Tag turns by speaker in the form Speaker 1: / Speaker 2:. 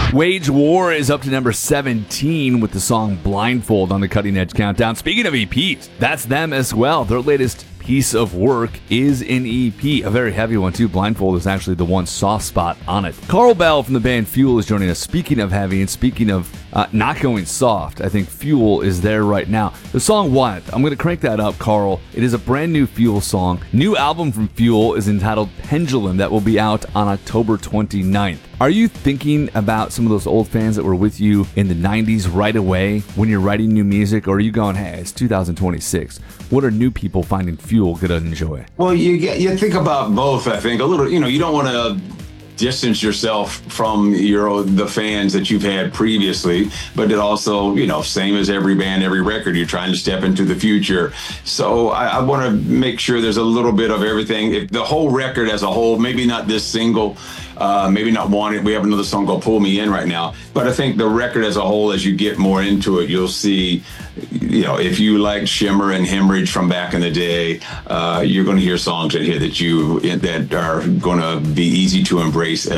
Speaker 1: Wage War is up to number 17 with the song Blindfold on the Cutting Edge Countdown. Speaking of EPs, that's them as well. Their latest piece of work is an EP, a very heavy one too. Blindfold is actually the one soft spot on it. Carl Bell from the band Fuel is joining us. Speaking of heavy and speaking of not going soft, I think Fuel is there right now. The song Want It. I'm going to crank that up, Carl. It is a brand new Fuel song. New album from Fuel is entitled Pendulum that will be out on October 29th. Are you thinking about some of those old fans that were with you in the 90s right away when you're writing new music? Or are you going, hey, it's 2026. What are new people finding Fuel going to enjoy?
Speaker 2: Well, you think about both, I think. A little, you don't want to distance yourself from the fans that you've had previously, but it also, same as every band, every record, you're trying to step into the future. So I want to make sure there's a little bit of everything. If the whole record as a whole, maybe not this single, maybe not Want It. We have another song called Pull Me In right now. But I think the record as a whole, as you get more into it, you'll see, if you like Shimmer and Hemorrhage from back in the day, you're going to hear songs in here that are going to be easy to embrace